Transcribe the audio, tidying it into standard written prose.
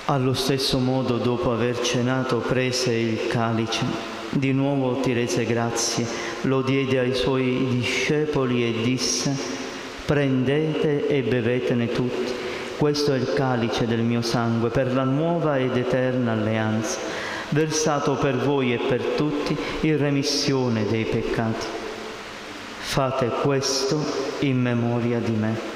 Allo stesso modo, dopo aver cenato, prese il calice. Di nuovo ti rese grazie, lo diede ai suoi discepoli e disse: «Prendete e bevetene tutti. Questo è il calice del mio sangue per la nuova ed eterna alleanza, versato per voi e per tutti in remissione dei peccati. Fate questo in memoria di me».